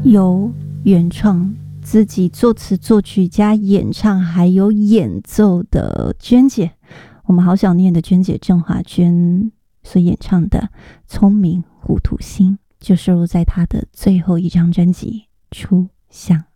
由原创自己作词作曲加演唱还有演奏的娟姐，我们好想念的娟姐郑华娟所演唱的《聪明糊涂心》，就收录在她的最后一张专辑《初相》。